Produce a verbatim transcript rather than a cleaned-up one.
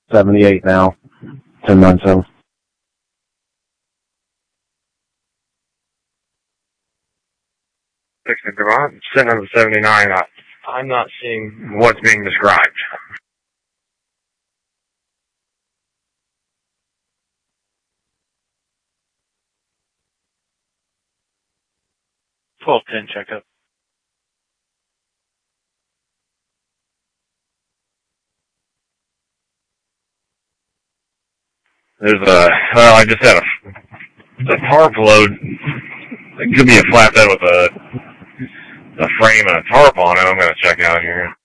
seventy-eight now, ten nine seven. Six, I'm sitting on the seventy-nine. I, I'm not seeing what's being described. twelve ten checkup. There's a, well, I just had a, a tarp load. It could be a flatbed with a, a frame and a tarp on it. I'm going to check out here.